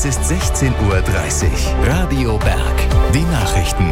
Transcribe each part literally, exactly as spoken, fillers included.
ist sechzehn Uhr dreißig. Radio Berg. Die Nachrichten.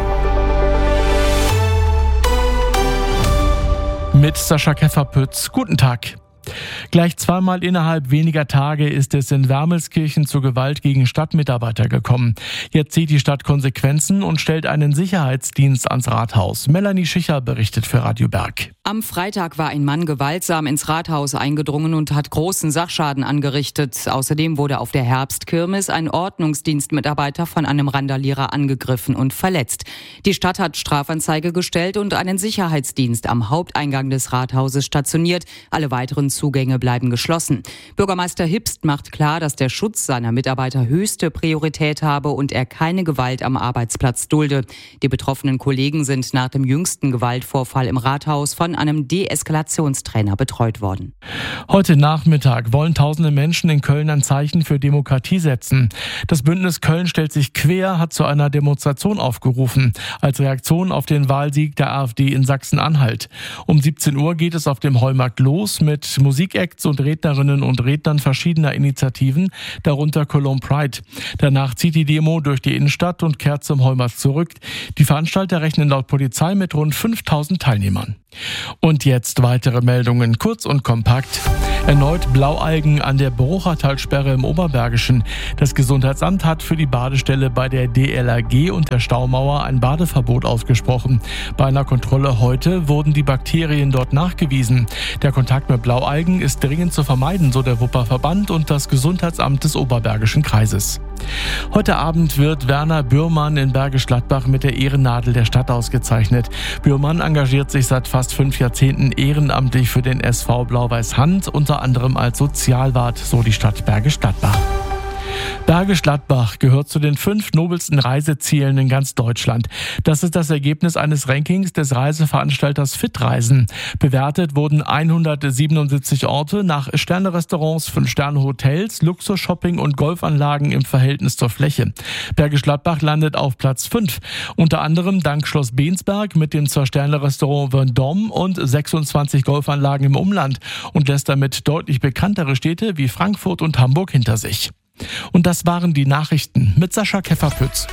Mit Sascha Kefferpütz. Guten Tag. Gleich zweimal innerhalb weniger Tage ist es in Wermelskirchen zu Gewalt gegen Stadtmitarbeiter gekommen. Jetzt zieht die Stadt Konsequenzen und stellt einen Sicherheitsdienst ans Rathaus. Melanie Schicher berichtet für Radio Berg. Am Freitag war ein Mann gewaltsam ins Rathaus eingedrungen und hat großen Sachschaden angerichtet. Außerdem wurde auf der Herbstkirmes ein Ordnungsdienstmitarbeiter von einem Randalierer angegriffen und verletzt. Die Stadt hat Strafanzeige gestellt und einen Sicherheitsdienst am Haupteingang des Rathauses stationiert. Alle weiteren Zugänge bleiben geschlossen. Bürgermeister Hipst macht klar, dass der Schutz seiner Mitarbeiter höchste Priorität habe und er keine Gewalt am Arbeitsplatz dulde. Die betroffenen Kollegen sind nach dem jüngsten Gewaltvorfall im Rathaus von einem Deeskalationstrainer betreut worden. Heute Nachmittag wollen tausende Menschen in Köln ein Zeichen für Demokratie setzen. Das Bündnis Köln stellt sich quer, hat zu einer Demonstration aufgerufen, als Reaktion auf den Wahlsieg der AfD in Sachsen-Anhalt. Um siebzehn Uhr geht es auf dem Heumarkt los mit Musikacts und Rednerinnen und Rednern verschiedener Initiativen, darunter Cologne Pride. Danach zieht die Demo durch die Innenstadt und kehrt zum Heumarkt zurück. Die Veranstalter rechnen laut Polizei mit rund fünftausend Teilnehmern. Und jetzt weitere Meldungen, kurz und kompakt. Erneut Blaualgen an der Bruchertalsperre im Oberbergischen. Das Gesundheitsamt hat für die Badestelle bei der D L R G und der Staumauer ein Badeverbot ausgesprochen. Bei einer Kontrolle heute wurden die Bakterien dort nachgewiesen. Der Kontakt mit Blaualgen ist dringend zu vermeiden, so der Wupperverband und das Gesundheitsamt des Oberbergischen Kreises. Heute Abend wird Werner Bührmann in Bergisch Gladbach mit der Ehrennadel der Stadt ausgezeichnet. Bührmann engagiert sich seit fast fünf Jahrzehnten ehrenamtlich für den S V Blau-Weiß Hand, unter anderem als Sozialwart, so die Stadt Bergisch Gladbach. Bergisch Gladbach gehört zu den fünf nobelsten Reisezielen in ganz Deutschland. Das ist das Ergebnis eines Rankings des Reiseveranstalters Fitreisen. Bewertet wurden hundertsiebenundsiebzig Orte nach Sterne-Restaurants, Fünf-Sterne-Hotels, Luxus-Shopping und Golfanlagen im Verhältnis zur Fläche. Bergisch Gladbach landet auf Platz fünf. Unter anderem dank Schloss Bensberg mit dem Zwei-Sterne-Restaurant Vendôme und sechsundzwanzig Golfanlagen im Umland und lässt damit deutlich bekanntere Städte wie Frankfurt und Hamburg hinter sich. Und das waren die Nachrichten mit Sascha Kefferpütz.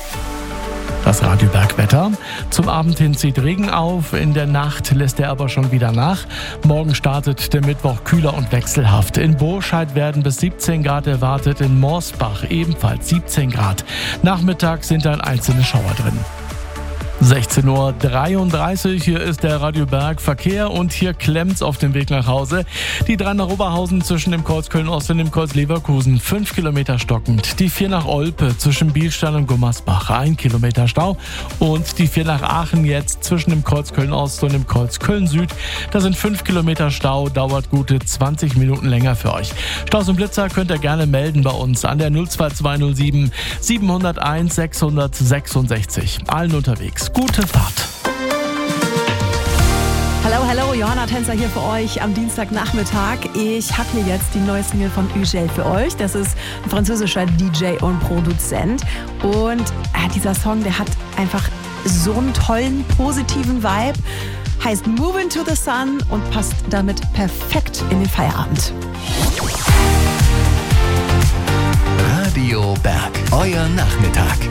Das Radio Berg Wetter. Zum Abend hin zieht Regen auf, in der Nacht lässt er aber schon wieder nach. Morgen startet der Mittwoch kühler und wechselhaft. In Burscheid werden bis siebzehn Grad erwartet, in Morsbach ebenfalls siebzehn Grad. Nachmittags sind dann einzelne Schauer drin. sechzehn Uhr dreiunddreißig, hier ist der Radio Berg Verkehr und hier klemmt's auf dem Weg nach Hause. Die drei nach Oberhausen zwischen dem Kreuz Köln-Ost und dem Kreuz Leverkusen, fünf Kilometer stockend. Die vier nach Olpe zwischen Bielstein und Gummersbach, ein Kilometer Stau. Und die vier nach Aachen jetzt zwischen dem Kreuz Köln-Ost und dem Kreuz Köln-Süd. Da sind fünf Kilometer Stau, dauert gute zwanzig Minuten länger für euch. Staus und Blitzer könnt ihr gerne melden bei uns an der null zwei zwei null sieben sieben null eins sechs sechs sechs. Allen unterwegs. Gute Fahrt. Hallo, hallo, Johanna Tänzer hier für euch am Dienstagnachmittag. Ich habe hier jetzt die neue Single von Ugel für euch. Das ist ein französischer D J und Produzent. Und äh, dieser Song, der hat einfach so einen tollen, positiven Vibe. Heißt Move Into the Sun und passt damit perfekt in den Feierabend. Radio Berg, euer Nachmittag.